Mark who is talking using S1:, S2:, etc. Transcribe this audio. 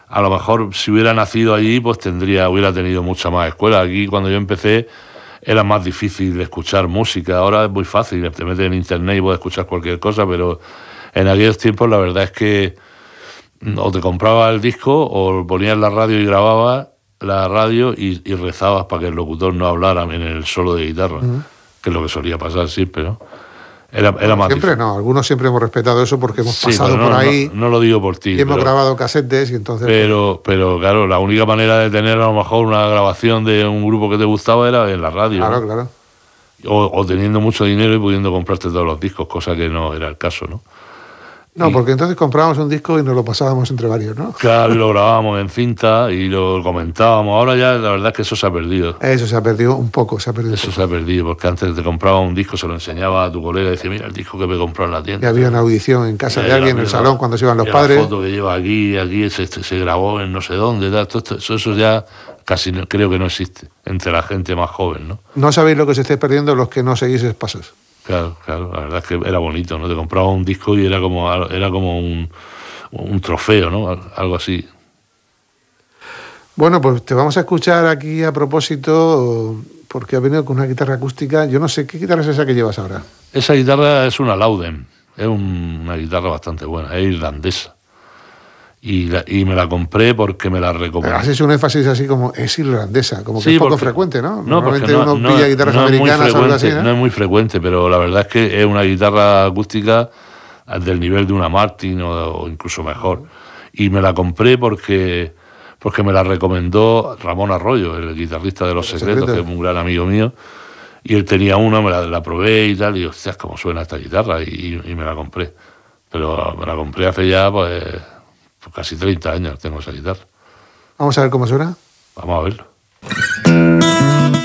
S1: a lo mejor si hubiera nacido allí, pues hubiera tenido mucha más escuela. Aquí cuando yo empecé era más difícil de escuchar música, ahora es muy fácil, te metes en internet y puedes escuchar cualquier cosa, pero en aquellos tiempos la verdad es que o te comprabas el disco o ponías la radio y grababas la radio y rezabas para que el locutor no hablara en el solo de guitarra, que es lo que solía pasar siempre, ¿no? Era más
S2: siempre
S1: difícil.
S2: No, algunos siempre hemos respetado eso porque hemos
S1: Sí,
S2: pasado
S1: pero
S2: por ahí.
S1: No lo digo por ti.
S2: Y hemos grabado casetes y entonces...
S1: Pero claro, la única manera de tener a lo mejor una grabación de un grupo que te gustaba era en la radio.
S2: Claro,
S1: ¿no?
S2: claro.
S1: O teniendo mucho dinero y pudiendo comprarte todos los discos, cosa que no era el caso, ¿no?
S2: No, porque entonces comprábamos un disco y nos lo pasábamos entre varios, ¿no?
S1: Claro, lo grabábamos en cinta y lo comentábamos. Ahora ya la verdad es que eso se ha perdido.
S2: Eso se ha perdido un poco, se ha perdido.
S1: Eso se ha perdido, porque antes te compraba un disco, se lo enseñaba a tu colega y decía, mira el disco que me compró en la tienda.
S2: Y había una audición en casa de alguien, en el salón, cuando se iban los padres.
S1: La foto que lleva aquí se grabó en no sé dónde, tal, eso ya casi creo que no existe entre la gente más joven, ¿no?
S2: No sabéis lo que se esté perdiendo los que no seguís esos pasos.
S1: Claro, la verdad es que era bonito, ¿no? Te comprabas un disco y era como un trofeo, ¿no? Algo así.
S2: Bueno, pues te vamos a escuchar aquí a propósito, porque ha venido con una guitarra acústica. Yo no sé, ¿qué guitarra es esa que llevas ahora?
S1: Esa guitarra es una Laudem, es una guitarra bastante buena, es irlandesa. Y me la compré porque me la recomendó.
S2: Has hecho un énfasis así como es irlandesa, como que
S1: sí,
S2: es poco frecuente, ¿no?
S1: Normalmente
S2: uno pilla guitarras americanas o algo así, ¿no?
S1: No es muy frecuente, pero la verdad es que es una guitarra acústica del nivel de una Martin o incluso mejor. Y me la compré porque me la recomendó Ramón Arroyo, el guitarrista de Los Secretos, que es un gran amigo mío. Y él tenía una, la probé y tal, y digo, hostias, cómo suena esta guitarra, y me la compré. Pero me la compré hace ya, pues casi 30 años tengo esa guitarra.
S2: Vamos a ver cómo suena.
S1: Vamos a verlo.